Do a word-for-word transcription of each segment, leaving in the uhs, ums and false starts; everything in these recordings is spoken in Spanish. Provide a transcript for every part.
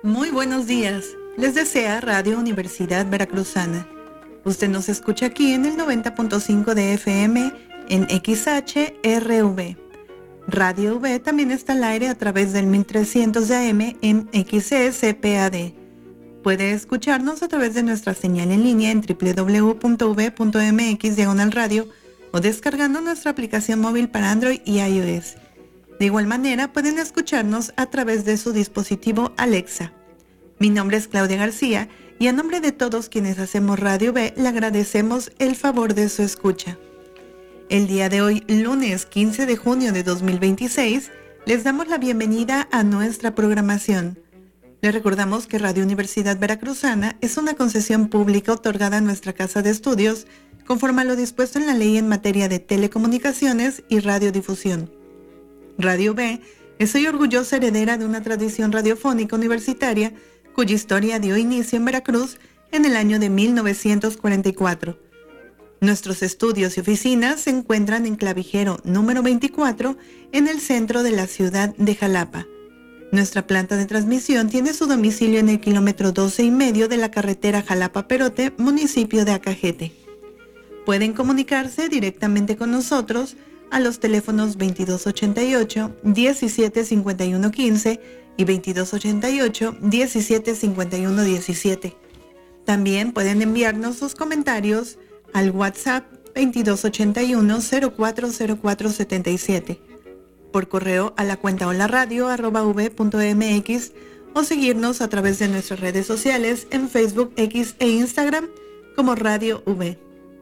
Muy buenos días. Les desea Radio Universidad Veracruzana. Usted nos escucha aquí en el noventa punto cinco de F M en X H R V. Radio V también está al aire a través del mil trescientos de A M en X C S P A D. Puede escucharnos a través de nuestra señal en línea en doble u doble u doble u punto v punto m x diagonal radio o descargando nuestra aplicación móvil para Android y iOS. De igual manera, pueden escucharnos a través de su dispositivo Alexa. Mi nombre es Claudia García y a nombre de todos quienes hacemos Radio V, le agradecemos el favor de su escucha. El día de hoy, lunes quince de junio de dos mil veintiséis, les damos la bienvenida a nuestra programación. Les recordamos que Radio Universidad Veracruzana es una concesión pública otorgada a nuestra casa de estudios conforme a lo dispuesto en la ley en materia de telecomunicaciones y radiodifusión. Radio V es hoy orgullosa heredera de una tradición radiofónica universitaria cuya historia dio inicio en Veracruz en el año de mil novecientos cuarenta y cuatro. Nuestros estudios y oficinas se encuentran en Clavijero número veinticuatro en el centro de la ciudad de Jalapa. Nuestra planta de transmisión tiene su domicilio en el kilómetro doce y medio de la carretera Jalapa-Perote, municipio de Acajete. Pueden comunicarse directamente con nosotros a los teléfonos veintidós ochenta y ocho, diecisiete cincuenta y uno quince y veintidós ochenta y ocho, diecisiete cincuenta y uno diecisiete. También pueden enviarnos sus comentarios al WhatsApp veintidós ochenta y uno, cero cuatro cero cuatro setenta y siete, por correo a la cuenta holaradio arroba v punto m x o seguirnos a través de nuestras redes sociales en Facebook, X e Instagram como Radio V.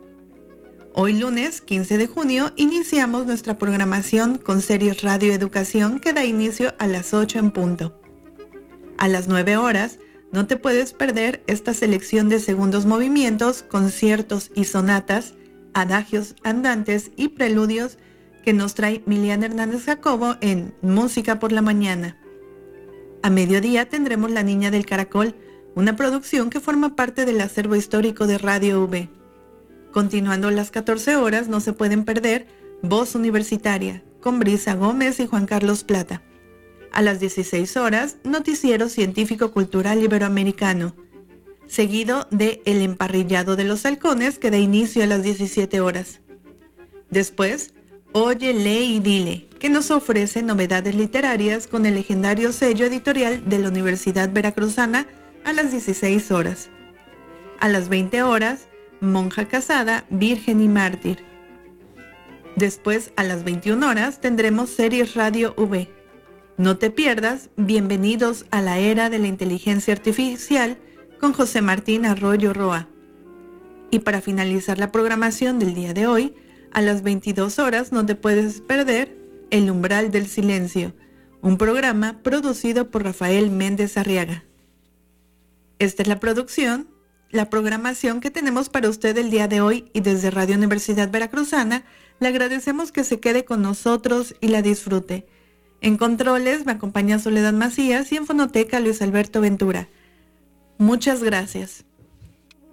Hoy lunes quince de junio iniciamos nuestra programación con series Radio Educación que da inicio a las ocho en punto. A las nueve horas no te puedes perder esta selección de segundos movimientos, conciertos y sonatas, adagios andantes y preludios que nos trae Miliana Hernández Jacobo en Música por la Mañana. A mediodía tendremos La Niña del Caracol, una producción que forma parte del acervo histórico de Radio V. Continuando a las catorce horas no se pueden perder Voz Universitaria con Brisa Gómez y Juan Carlos Plata. A las dieciséis horas, Noticiero Científico Cultural Iberoamericano, seguido de El Emparrillado de los Halcones que da inicio a las diecisiete horas. Después, Oye, lee y dile, que nos ofrece novedades literarias con el legendario sello editorial de la Universidad Veracruzana a las dieciséis horas. A las veinte horas, Monja Casada, Virgen y Mártir. Después, a las veintiuna horas, tendremos Series Radio V. No te pierdas Bienvenidos a la Era de la Inteligencia Artificial con José Martín Arroyo Roa. Y para finalizar la programación del día de hoy, a las veintidós horas no te puedes perder El Umbral del Silencio, un programa producido por Rafael Méndez Arriaga. Esta es la producción, la programación que tenemos para usted el día de hoy y desde Radio Universidad Veracruzana le agradecemos que se quede con nosotros y la disfrute. En controles me acompaña Soledad Macías y en fonoteca Luis Alberto Ventura. Muchas gracias.